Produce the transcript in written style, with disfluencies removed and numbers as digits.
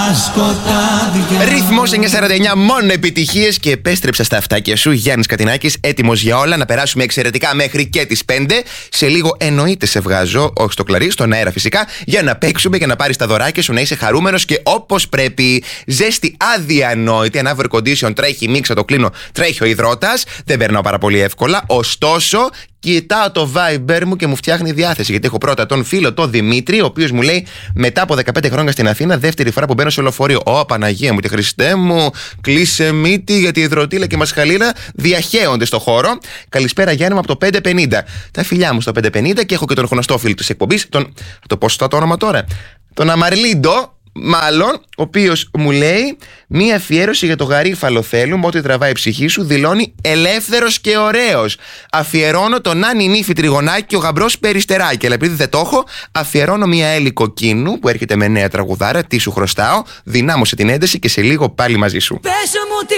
Ρυθμός 949, μόνο επιτυχίες και επέστρεψα στα αυτάκια σου. Γιάννης Κατινάκης, έτοιμος για όλα, να περάσουμε εξαιρετικά μέχρι και τις 5. Σε λίγο εννοείται σε βγάζω, όχι στο κλαρί, στον αέρα φυσικά, για να παίξουμε και να πάρεις τα δωράκια σου, να είσαι χαρούμενος και όπως πρέπει. Ζέστη αδιανόητη, ένα air condition τρέχει, μίξα το κλείνω, τρέχει ο υδρότας. Δεν περνάω πάρα πολύ εύκολα, ωστόσο κοιτάω το Viber μου και μου φτιάχνει διάθεση. Γιατί έχω πρώτα τον φίλο, τον Δημήτρη, ο οποίος μου λέει μετά από 15 χρόνια στην Αθήνα, δεύτερη φορά που μπαίνω σε λεωφορείο. Ω, Παναγία μου, τη Χριστέ μου, κλείσε μύτη, γιατί η υδροτήλα και η μασχαλίλα διαχέονται στο χώρο. Καλησπέρα, Γιάννη μου, από το 550. Τα φιλιά μου στο 550 και έχω και τον γνωστό φίλο της εκπομπής, τον. Το πω σωστά το όνομα τώρα. Τον Αμαρλίντο. Μάλλον, ο οποίος μου λέει μία αφιέρωση για το γαρίφαλο θέλουμε, ό,τι τραβάει η ψυχή σου, δηλώνει ελεύθερος και ωραίος. Αφιερώνω τον Άννη Νύφη Τριγωνάκη και ο γαμπρός Περιστεράκη. Αλλά επειδή δεν το έχω, αφιερώνω μία Έλλη Κοκκίνου που έρχεται με νέα τραγουδάρα. Τι σου χρωστάω, δυνάμωσε την ένταση και σε λίγο πάλι μαζί σου.